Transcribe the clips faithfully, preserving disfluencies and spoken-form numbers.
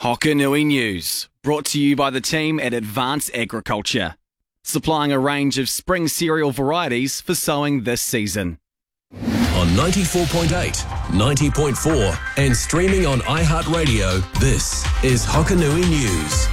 Hokanui News, brought to you by the team at Advanced Agriculture, supplying a range of spring cereal varieties for sowing this season. On ninety-four point eight, ninety point four and streaming on iHeartRadio, this is Hokanui News.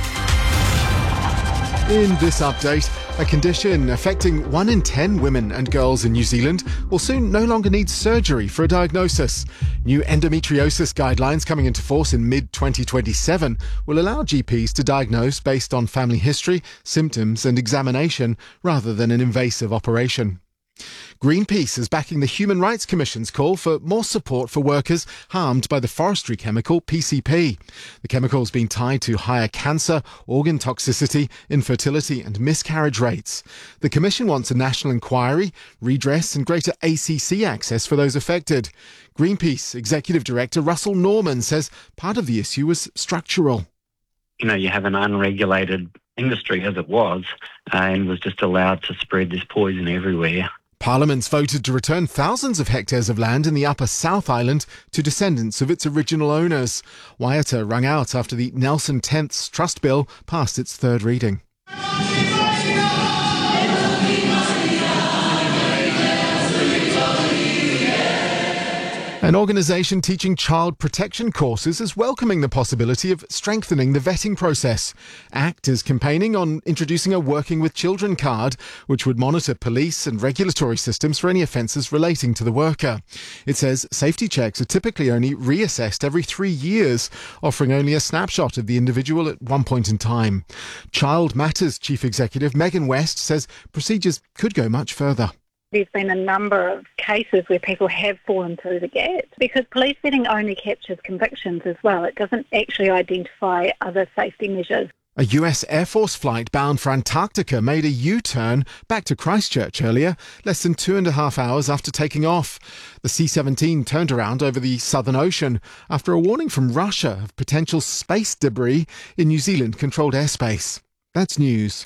In this update, a condition affecting one in ten women and girls in New Zealand will soon no longer need surgery for a diagnosis. New endometriosis guidelines coming into force in mid twenty twenty-seven will allow G Ps to diagnose based on family history, symptoms and examination rather than an invasive operation. Greenpeace is backing the Human Rights Commission's call for more support for workers harmed by the forestry chemical P C P. The chemical has been tied to higher cancer, organ toxicity, infertility and miscarriage rates. The Commission wants a national inquiry, redress and greater A C C access for those affected. Greenpeace Executive Director Russell Norman says part of the issue was structural. You know, you have an unregulated industry as it was uh, and was just allowed to spread this poison everywhere. Parliament's voted to return thousands of hectares of land in the Upper South Island to descendants of its original owners. Waiata rung out after the Nelson tenth's Trust Bill passed its third reading. An organisation teaching child protection courses is welcoming the possibility of strengthening the vetting process. ACT is campaigning on introducing a Working with Children card, which would monitor police and regulatory systems for any offences relating to the worker. It says safety checks are typically only reassessed every three years, offering only a snapshot of the individual at one point in time. Child Matters Chief Executive Megan West says procedures could go much further. There's been a number of cases where people have fallen through the gaps because police vetting only captures convictions as well. It doesn't actually identify other safety measures. A U S Air Force flight bound for Antarctica made a U-turn back to Christchurch earlier, less than two and a half hours after taking off. The C seventeen turned around over the Southern Ocean after a warning from Russia of potential space debris in New Zealand-controlled airspace. That's news.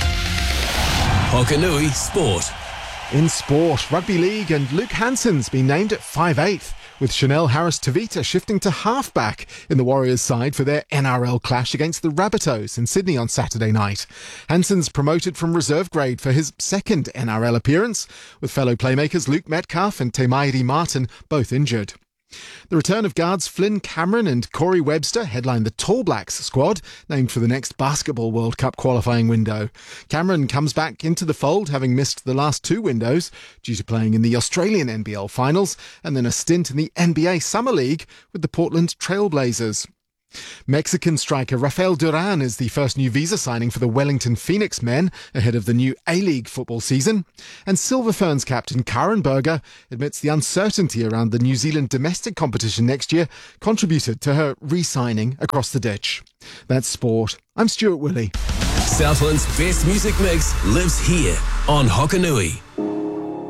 Hokanui Sport. In sport, Rugby League and Luke Hansen's been named at five eighth, with Chanel Harris-Tavita shifting to halfback in the Warriors side for their N R L clash against the Rabbitohs in Sydney on Saturday night. Hansen's promoted from reserve grade for his second N R L appearance, with fellow playmakers Luke Metcalf and Te Mairi Martin both injured. The return of guards Flynn Cameron and Corey Webster headline the Tall Blacks squad, named for the next Basketball World Cup qualifying window. Cameron comes back into the fold, having missed the last two windows due to playing in the Australian N B L finals and then a stint in the N B A Summer League with the Portland Trail Blazers. Mexican striker Rafael Duran is the first new visa signing for the Wellington Phoenix men ahead of the new A-League football season. And Silver Ferns captain Karen Berger admits the uncertainty around the New Zealand domestic competition next year contributed to her re-signing across the ditch. That's sport. I'm Stuart Willey. Southland's best music mix lives here on Hokanui.